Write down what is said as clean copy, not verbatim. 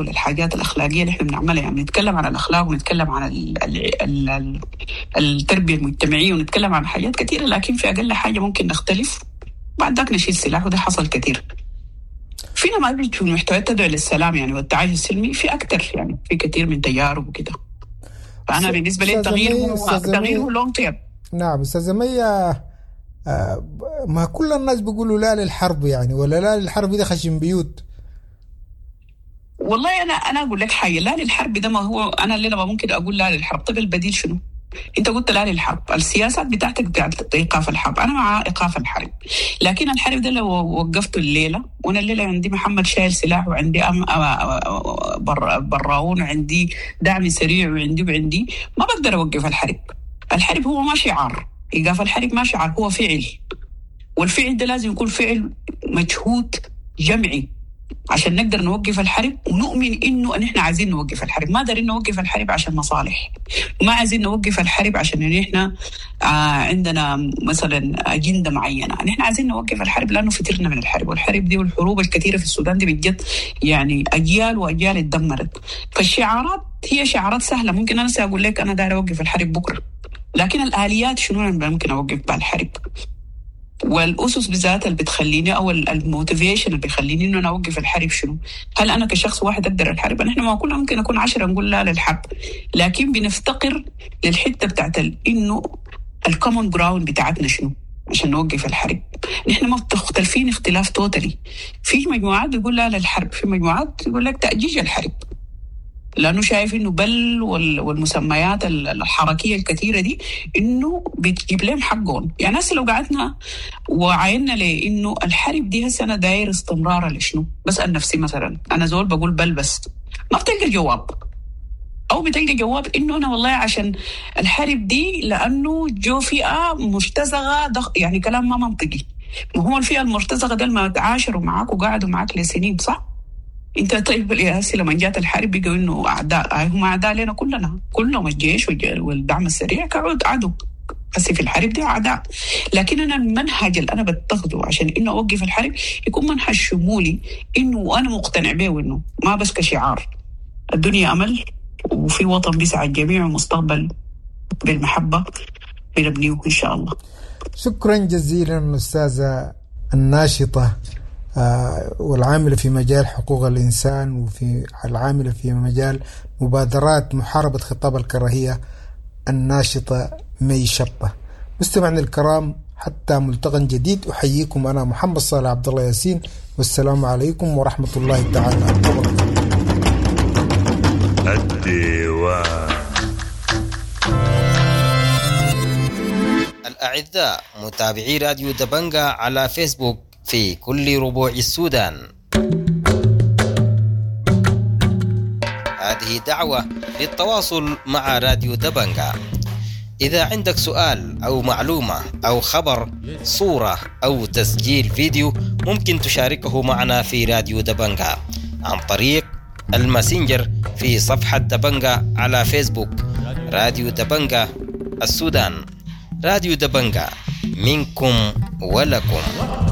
وللحاجات الأخلاقية اللي احنا بنعملها. يعني نتكلم عن الأخلاق ونتكلم عن التربية المجتمعية ونتكلم عن حاجات كثيرة، لكن في أقل حاجة ممكن نختلف بعد ذاك نشيل سلاح، وده حصل كثير. فينا ما بيجوا محتويات تدعو للسلام يعني والتعايش السلمي، في أكثر يعني في كثير من تجارب وكده. فأنا بالنسبة لي التغيير هو لونج تيرم. نعم أستاذة مية، ما كل الناس بيقولوا لا للحرب يعني، ولا لا للحرب ده خشم بيوت. والله أنا أقول لك حاجة، لا للحرب ده ما هو أنا اللي ما ممكن أقول لا للحرب. طب البديل شنو؟ انت قلت لا للحرب، السياسات بتاعتك بتاعت ايقاف الحرب، انا مع ايقاف الحرب، لكن الحرب ده لو وقفته الليله، وانا الليله عندي محمد شايل سلاح وعندي براون وعندي دعم سريع وعندي ما بقدر اوقف الحرب. الحرب هو ما شعار، ايقاف الحرب ما شعار، هو فعل، والفعل ده لازم يكون فعل مجهود جمعي عشان نقدر نوقف الحرب، ونؤمن إنه إحنا عايزين نوقف الحرب. ما دارين نوقف الحرب عشان مصالح، ما عايزين نوقف الحرب عشان إن إحنا عندنا مثلا أجندة معينة. إحنا عايزين نوقف الحرب لأنه فترنا من الحرب، والحرب دي والحروب الكثيرة في السودان دي بجد يعني أجيال وأجيال اتدمرت. فالشعارات هي شعارات سهلة، ممكن أنا سأقول لك أنا داير أوقف الحرب بكرة، لكن الآليات شنو أنا ممكن أوقف بها الحرب، والأسس بذات اللي بتخليني أو الموتيفيشن اللي بيخليني إنه أنا أوقف الحرب شنو؟ هل أنا كشخص واحد أقدر الحرب؟ نحن ما كلنا ممكن نكون 10 نقول لا للحرب، لكن بنفتقر للحتة بتاعت إنه الكومن جراوند بتاعتنا شنو عشان نوقف الحرب. نحن مختلفين اختلاف توتالي. في مجموعات بيقول لا للحرب، في مجموعات يقول لك تأجيج الحرب، لأنه شايف إنه بل والمسميات الحركية الكثيرة دي إنه بتجيب لهم حقهم. يعني هسه لو قعدنا وعينا لإنه الحرب دي هسه أنا داير استمرار لشنو، بسأل نفسي مثلا أنا زول بقول بل بس ما بتلقى جواب، أو بتلقى جواب إنه أنا والله عشان الحرب دي لأنه جو فئة مرتزقة يعني كلام ما منطقي. ما هو الفئة المرتزقة ده ما تعاشروا معاك وقعدوا معاك لسنين صح؟ انت طيب هسه لما جات الحرب بيقولوا انه اعداء، هم اعداء لنا كلهم الجيش والدعم السريع كعود عدو، هسه في الحرب دي اعداء. لكن انا المنهج اللي انا بتخذه عشان انه اوقف الحرب يكون منهج شمولي، انه انا مقتنع به وانه ما بس كشعار. الدنيا امل وفي وطن بيسعى الجميع ومستقبل بالمحبه بنبنيه ان شاء الله. شكرا جزيلا استاذه الناشطه والعاملة في مجال حقوق الإنسان، وفي العاملة في مجال مبادرات محاربة خطاب الكراهية، الناشطة مي شطة. مستمعنا الكرام، حتى ملتقى جديد أحييكم أنا محمد صالح عبد الله ياسين، والسلام عليكم ورحمة الله تعالى وبركاته. الأعزاء متابعي راديو دبنجة على فيسبوك في كل ربوع السودان، هذه دعوة للتواصل مع راديو دبنجة. إذا عندك سؤال أو معلومة أو خبر، صورة أو تسجيل فيديو، ممكن تشاركه معنا في راديو دبنجة عن طريق الماسنجر في صفحة دبنجة على فيسبوك. راديو دبنجة السودان، راديو دبنجة منكم ولكم.